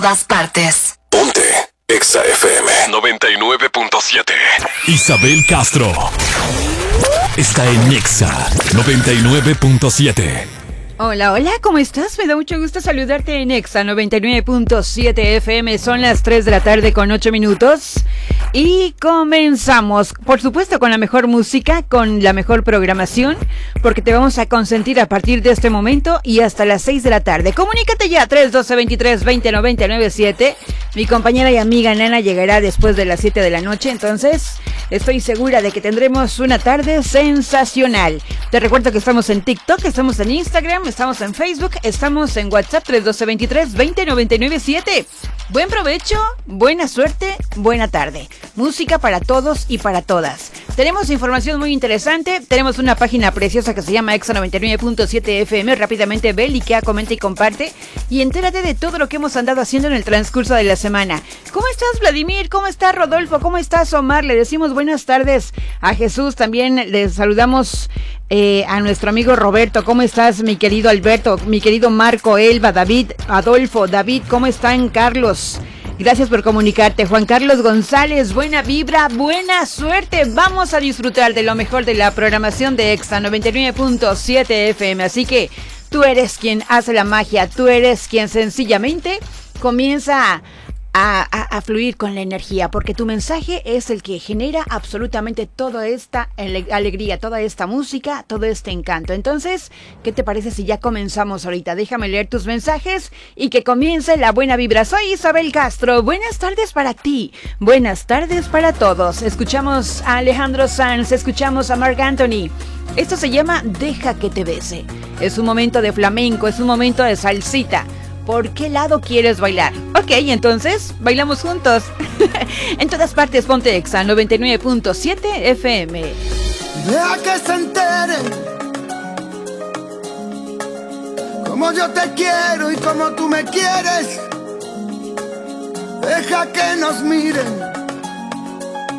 todas partes. Ponte Exa FM 99.7. Isabel Castro está en Exa 99.7. Hola, hola, ¿cómo estás? Me da mucho gusto saludarte en Exa 99.7 FM. Son las 3 de la tarde con 8 minutos. Y comenzamos, por supuesto, con la mejor música, con la mejor programación, porque te vamos a consentir a partir de este momento y hasta las 6 de la tarde. Comunícate ya, 312-23-20-997. Mi compañera y amiga Nana llegará después de las 7 de la noche, entonces estoy segura de que tendremos una tarde sensacional. Te recuerdo que estamos en TikTok, estamos en Instagram, estamos en Facebook, estamos en WhatsApp 312-23-20-997. Buen provecho, buena suerte, buena tarde. Música para todos y para todas. Tenemos información muy interesante, tenemos una página preciosa que se llama Exa 99.7 FM. Rápidamente ve, likea, comenta y comparte y entérate de todo lo que hemos andado haciendo en el transcurso de la semana. ¿Cómo estás, Vladimir? ¿Cómo está Rodolfo? ¿Cómo estás, Omar? Le decimos buenas tardes a Jesús. También le saludamos a nuestro amigo Roberto. ¿Cómo estás, mi querido Alberto? Mi querido Marco, Elba, David, Adolfo, David, ¿cómo están? Carlos, gracias por comunicarte. Juan Carlos González, buena vibra, buena suerte. Vamos a disfrutar de lo mejor de la programación de Exa 99.7 FM. Así que tú eres quien hace la magia, tú eres quien sencillamente comienza a fluir con la energía, porque tu mensaje es el que genera absolutamente toda esta alegría, toda esta música, todo este encanto. Entonces, ¿qué te parece si ya comenzamos ahorita? Déjame leer tus mensajes y que comience la buena vibra. Soy Isabel Castro, buenas tardes para ti, buenas tardes para todos. Escuchamos a Alejandro Sanz, escuchamos a Marc Anthony. Esto se llama Deja que te bese. Es un momento de flamenco, es un momento de salsita. ¿Por qué lado quieres bailar? Ok, entonces, bailamos juntos. En todas partes, ponte Exa 99.7 FM. Deja que se enteren como yo te quiero y como tú me quieres. Deja que nos miren